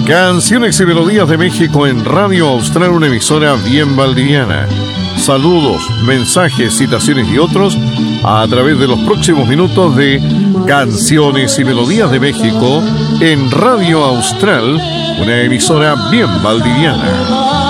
Canciones y melodías de México en Radio Austral, una emisora bien valdiviana. Saludos, mensajes, citaciones y otros a través de los próximos minutos de Canciones y melodías de México en Radio Austral, una emisora bien valdiviana.